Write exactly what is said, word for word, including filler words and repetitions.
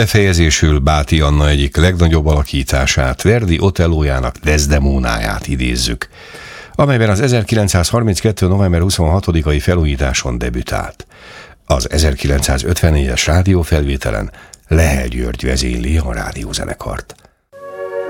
Befejezésül Báti Anna egyik legnagyobb alakítását, Verdi Otellójának Desdemónáját idézzük, amelyben az ezerkilencszázharminckettő. november huszonhatodikai felújításon debütált. Az ezerkilencszázötvennégyes rádiófelvételen Lehel György vezényli a rádiózenekart.